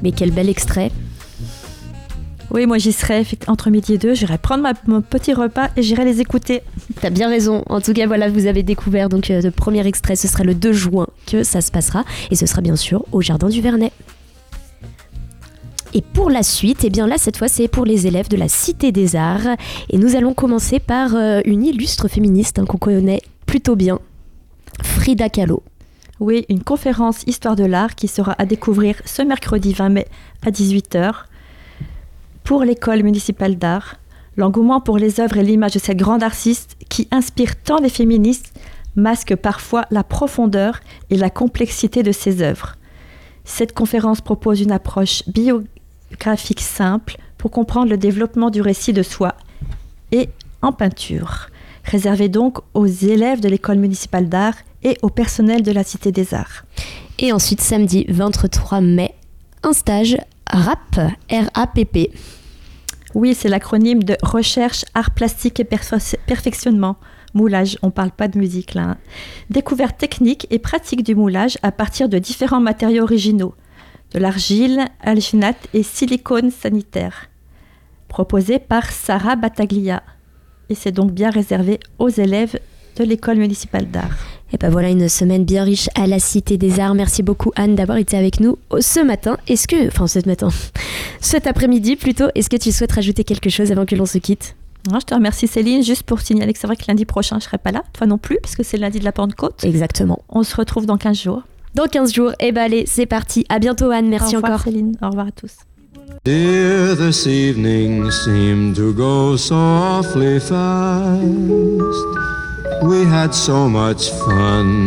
Mais quel bel extrait. Oui, moi j'y serai entre midi et 2, j'irai prendre mon petit repas et j'irai les écouter. T'as bien raison. En tout cas, voilà, vous avez découvert donc le premier extrait. Ce sera le 2 juin que ça se passera. Et ce sera bien sûr au Jardin du Vernet. Et pour la suite, eh bien là, cette fois, c'est pour les élèves de la Cité des Arts. Et nous allons commencer par une illustre féministe qu'on connaît plutôt bien, Frida Kahlo. Oui, une conférence Histoire de l'art qui sera à découvrir ce mercredi 20 mai à 18h pour l'école municipale d'art. L'engouement pour les œuvres et l'image de cette grande artiste qui inspire tant les féministes masque parfois la profondeur et la complexité de ses œuvres. Cette conférence propose une approche biographique simple pour comprendre le développement du récit de soi et en peinture, réservée donc aux élèves de l'école municipale d'art et au personnel de la Cité des Arts. Et ensuite, samedi 23 mai, un stage RAP, R-A-P-P. Oui, c'est l'acronyme de Recherche, Art Plastique et Perfectionnement. Moulage, on ne parle pas de musique là. Découverte technique et pratique du moulage à partir de différents matériaux originaux, de l'argile, alginate et silicone sanitaire. Proposé par Sarah Battaglia. Et c'est donc bien réservé aux élèves de l'école municipale d'art. Et ben voilà une semaine bien riche à la Cité des Arts. Merci beaucoup Anne d'avoir été avec nous ce matin. Cet après-midi plutôt, est-ce que tu souhaites rajouter quelque chose avant que l'on se quitte ? Non, je te remercie Céline, juste pour signaler que c'est vrai que lundi prochain je ne serai pas là, toi non plus, puisque c'est le lundi de la Pentecôte. Exactement. On se retrouve dans 15 jours. Dans 15 jours, et ben allez, c'est parti. À bientôt Anne, merci encore. Au revoir Céline, au revoir à tous. Dear, this evening seemed to go softly fast. We had so much fun.